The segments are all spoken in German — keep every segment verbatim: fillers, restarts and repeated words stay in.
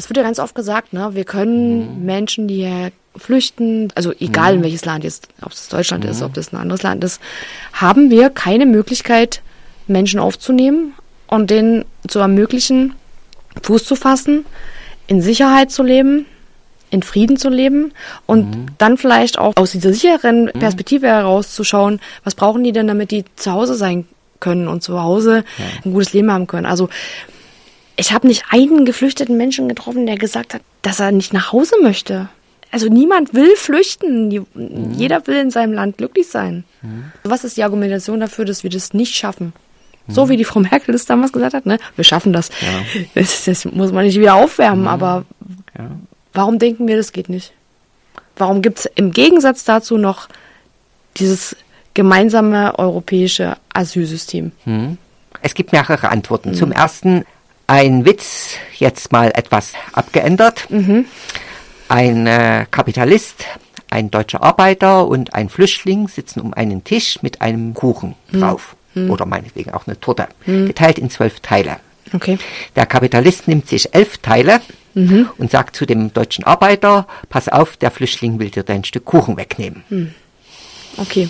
Das wird ja ganz oft gesagt, ne? Wir können mhm. Menschen, die hier flüchten, also egal mhm. in welches Land jetzt, ob es Deutschland mhm. ist, ob das ein anderes Land ist, haben wir keine Möglichkeit, Menschen aufzunehmen und denen zu ermöglichen, Fuß zu fassen, in Sicherheit zu leben, in Frieden zu leben und mhm. dann vielleicht auch aus dieser sicheren Perspektive mhm. herauszuschauen, was brauchen die denn, damit die zu Hause sein können und zu Hause ja. ein gutes Leben haben können. Also ich habe nicht einen geflüchteten Menschen getroffen, der gesagt hat, dass er nicht nach Hause möchte. Also niemand will flüchten. Mhm. Jeder will in seinem Land glücklich sein. Mhm. Was ist die Argumentation dafür, dass wir das nicht schaffen? Mhm. So wie die Frau Merkel das damals gesagt hat, ne? Wir schaffen das. Ja. Das, das muss man nicht wieder aufwärmen, mhm. aber ja. warum denken wir, das geht nicht? Warum gibt es im Gegensatz dazu noch dieses gemeinsame europäische Asylsystem? Mhm. Es gibt mehrere Antworten. Mhm. Zum Ersten ein Witz, jetzt mal etwas abgeändert. Mhm. Ein äh, Kapitalist, ein deutscher Arbeiter und ein Flüchtling sitzen um einen Tisch mit einem Kuchen mhm. drauf. Mhm. Oder meinetwegen auch eine Torte, mhm. geteilt in zwölf Teile. Okay. Der Kapitalist nimmt sich elf Teile mhm. und sagt zu dem deutschen Arbeiter, pass auf, der Flüchtling will dir dein Stück Kuchen wegnehmen. Mhm. Okay.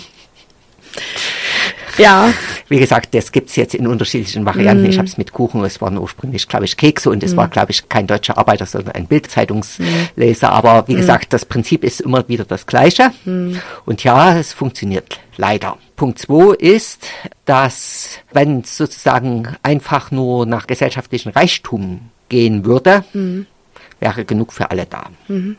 Ja. Wie gesagt, das gibt's jetzt in unterschiedlichen Varianten. Mm. Ich habe es mit Kuchen, es waren ursprünglich, glaube ich, Kekse und es mm. war, glaube ich, kein deutscher Arbeiter, sondern ein Bildzeitungsleser. Mm. Aber wie mm. gesagt, das Prinzip ist immer wieder das Gleiche. Mm. Und ja, es funktioniert leider. Punkt zwei ist, dass wenn sozusagen einfach nur nach gesellschaftlichem Reichtum gehen würde, mm. wäre genug für alle da. Mm.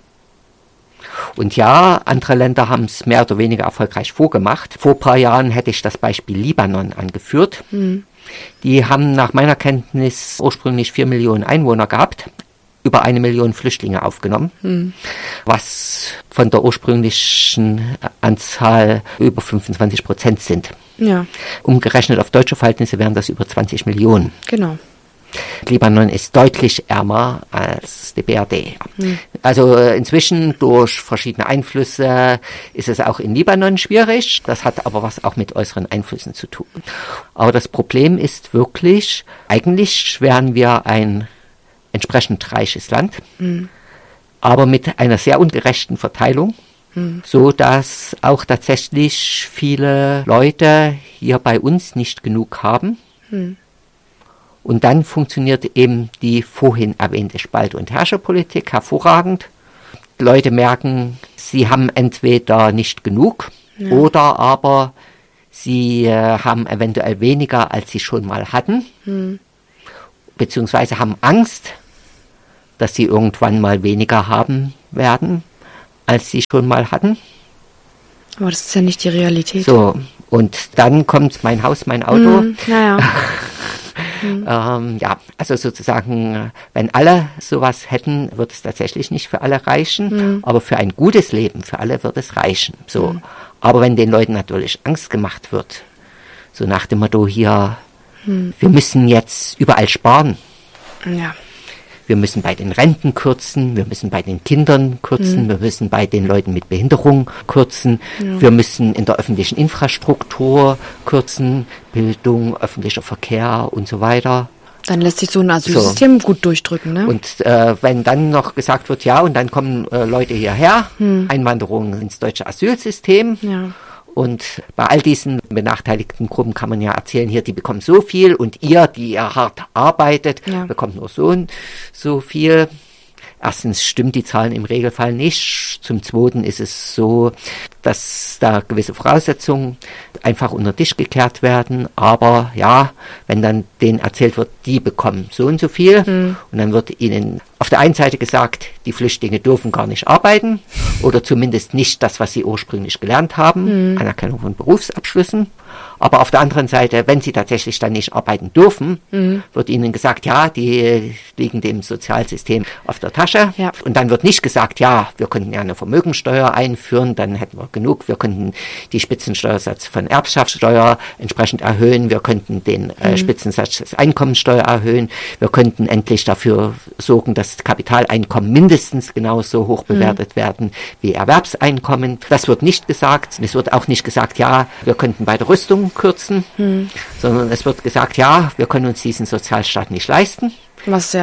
Und ja, andere Länder haben es mehr oder weniger erfolgreich vorgemacht. Vor ein paar Jahren hätte ich das Beispiel Libanon angeführt. Mhm. Die haben nach meiner Kenntnis ursprünglich vier Millionen Einwohner gehabt, über eine Million Flüchtlinge aufgenommen, mhm. was von der ursprünglichen Anzahl über fünfundzwanzig Prozent sind. Ja. Umgerechnet auf deutsche Verhältnisse wären das über zwanzig Millionen. Genau. Libanon ist deutlich ärmer als die B R D. Hm. Also inzwischen durch verschiedene Einflüsse ist es auch in Libanon schwierig. Das hat aber was auch mit äußeren Einflüssen zu tun. Aber das Problem ist wirklich, eigentlich wären wir ein entsprechend reiches Land, hm. aber mit einer sehr ungerechten Verteilung, hm. so dass auch tatsächlich viele Leute hier bei uns nicht genug haben. Hm. Und dann funktioniert eben die vorhin erwähnte Spalt- und Herrscherpolitik hervorragend. Die Leute merken, sie haben entweder nicht genug ja. oder aber sie äh, haben eventuell weniger, als sie schon mal hatten. Hm. Beziehungsweise haben Angst, dass sie irgendwann mal weniger haben werden, als sie schon mal hatten. Aber das ist ja nicht die Realität. So, und dann kommt mein Haus, mein Auto. Hm, naja. Mhm. Ähm, ja, also sozusagen, wenn alle sowas hätten, wird es tatsächlich nicht für alle reichen, mhm. aber für ein gutes Leben, für alle wird es reichen. So, mhm. aber wenn den Leuten natürlich Angst gemacht wird, so nach dem Motto hier, mhm. wir müssen jetzt überall sparen. Ja. Wir müssen bei den Renten kürzen, wir müssen bei den Kindern kürzen, mhm. wir müssen bei den Leuten mit Behinderung kürzen, ja. wir müssen in der öffentlichen Infrastruktur kürzen, Bildung, öffentlicher Verkehr und so weiter. Dann lässt sich so ein Asylsystem so. gut durchdrücken, ne? Und äh, wenn dann noch gesagt wird, ja, und dann kommen äh, Leute hierher, mhm. Einwanderung ins deutsche Asylsystem. Ja. Und bei all diesen benachteiligten Gruppen kann man ja erzählen, hier, die bekommen so viel und ihr, die ihr hart arbeitet, ja. bekommt nur so und so viel. Erstens stimmt die Zahlen im Regelfall nicht. Zum Zweiten ist es so, dass da gewisse Voraussetzungen einfach unter den Tisch gekehrt werden. Aber ja, wenn dann denen erzählt wird, die bekommen so und so viel mhm. und dann wird ihnen auf der einen Seite gesagt, die Flüchtlinge dürfen gar nicht arbeiten oder zumindest nicht das, was sie ursprünglich gelernt haben, mhm. Anerkennung von Berufsabschlüssen. Aber auf der anderen Seite, wenn sie tatsächlich dann nicht arbeiten dürfen, mhm. wird ihnen gesagt, ja, die liegen dem Sozialsystem auf der Tasche. Ja. Und dann wird nicht gesagt, ja, wir könnten ja eine Vermögensteuer einführen, dann hätten wir genug. Wir könnten die Spitzensteuersatz von Erbschaftssteuer entsprechend erhöhen. Wir könnten den äh, mhm. Spitzensatz des Einkommenssteuer erhöhen. Wir könnten endlich dafür sorgen, dass Kapitaleinkommen mindestens genauso hoch bewertet mhm. werden wie Erwerbseinkommen. Das wird nicht gesagt. Es wird auch nicht gesagt, ja, wir könnten bei der Rüstung kürzen, hm. sondern es wird gesagt, ja, wir können uns diesen Sozialstaat nicht leisten. Was ja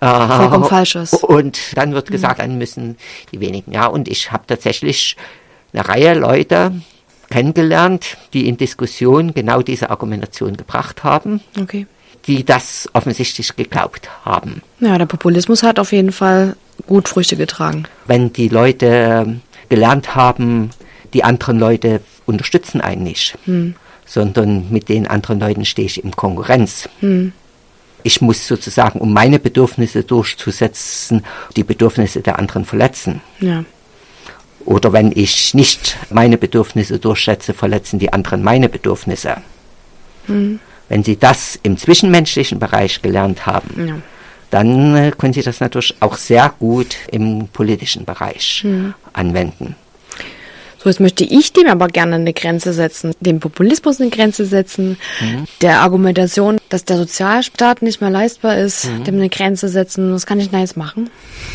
vollkommen falsch ist. Und dann wird gesagt, dann müssen die wenigen. Ja, und ich habe tatsächlich eine Reihe Leute kennengelernt, die in Diskussion genau diese Argumentation gebracht haben, okay. die das offensichtlich geglaubt haben. Ja, der Populismus hat auf jeden Fall gut Früchte getragen. Wenn die Leute gelernt haben, die anderen Leute unterstützen einen nicht, hm. sondern mit den anderen Leuten stehe ich in Konkurrenz. Hm. Ich muss sozusagen, um meine Bedürfnisse durchzusetzen, die Bedürfnisse der anderen verletzen. Ja. Oder wenn ich nicht meine Bedürfnisse durchsetze, verletzen die anderen meine Bedürfnisse. Hm. Wenn sie das im zwischenmenschlichen Bereich gelernt haben, ja. dann äh, können sie das natürlich auch sehr gut im politischen Bereich hm. anwenden. So, jetzt möchte ich dem aber gerne eine Grenze setzen, dem Populismus eine Grenze setzen, mhm. der Argumentation, dass der Sozialstaat nicht mehr leistbar ist, mhm. dem eine Grenze setzen. Was kann ich denn jetzt machen?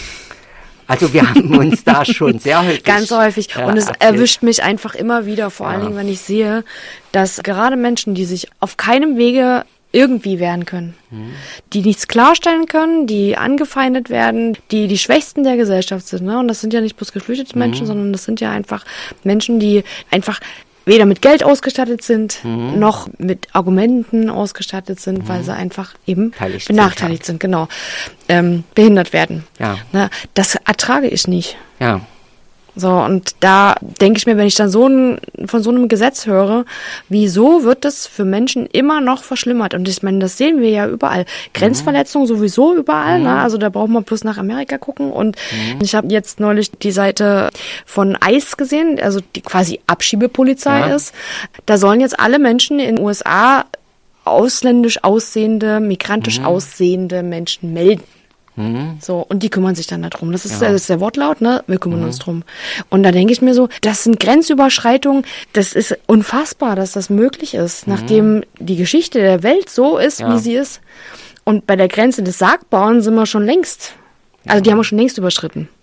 Also wir haben uns da schon sehr häufig... Ganz häufig. Und es erzählt. Erwischt mich einfach immer wieder, vor ja. allen Dingen, wenn ich sehe, dass gerade Menschen, die sich auf keinem Wege irgendwie wehren können, hm. die nichts klarstellen können, die angefeindet werden, die die Schwächsten der Gesellschaft sind. Ne? Und das sind ja nicht bloß geflüchtete hm. Menschen, sondern das sind ja einfach Menschen, die einfach weder mit Geld ausgestattet sind, hm. noch mit Argumenten ausgestattet sind, hm. weil sie einfach eben Teilig benachteiligt sind, sind genau, ähm, behindert werden. Ja. Ne? Das ertrage ich nicht. Ja. So, und da denke ich mir, wenn ich dann so ein, von so einem Gesetz höre, wieso wird das für Menschen immer noch verschlimmert? Und ich meine, das sehen wir ja überall. Grenzverletzungen sowieso überall, mhm. ne? Also da braucht man bloß nach Amerika gucken. Und mhm. ich habe jetzt neulich die Seite von ICE gesehen, also die quasi Abschiebepolizei ja. ist. Da sollen jetzt alle Menschen in den U S A ausländisch aussehende, migrantisch mhm. aussehende Menschen melden. So, und die kümmern sich dann darum. Das ist, ja. das ist der Wortlaut, ne? Wir kümmern mhm. uns drum. Und da denke ich mir so, das sind Grenzüberschreitungen, das ist unfassbar, dass das möglich ist, mhm. nachdem die Geschichte der Welt so ist, ja. wie sie ist. Und bei der Grenze des Sagbaren sind wir schon längst, also ja. die haben wir schon längst überschritten.